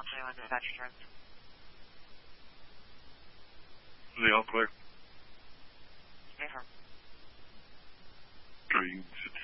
Mount Highland Dispatch Insurance. Are they all clear? Yes, sir. Okay, you can sit